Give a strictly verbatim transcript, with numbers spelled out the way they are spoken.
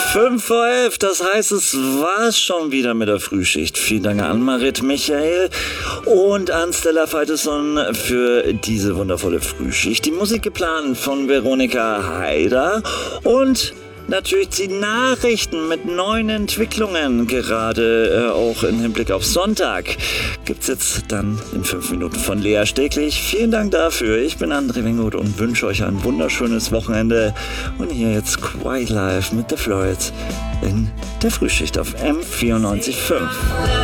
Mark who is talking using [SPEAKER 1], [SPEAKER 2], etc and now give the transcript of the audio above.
[SPEAKER 1] Fünf vor elf, das heißt, es war's schon wieder mit der Frühschicht. Vielen Dank an Marit Michael und an Stella Feiteson für diese wundervolle Frühschicht. Die Musik geplant von Veronika Haider und natürlich die Nachrichten mit neuen Entwicklungen, gerade äh, auch im Hinblick auf Sonntag, gibt's jetzt dann in fünf Minuten von Lea Steglich. Vielen Dank dafür. Ich bin André Wingold und wünsche euch ein wunderschönes Wochenende. Und hier jetzt Quiet Life mit The Floyds in der Frühschicht auf M vierundneunzig Komma fünf.